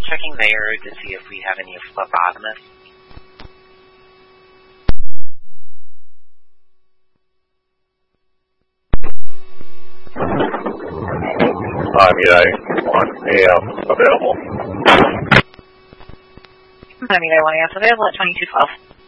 checking there to see if we have any phlebotomists. Miami 1 AM available. Miami 1 AM available at 2212.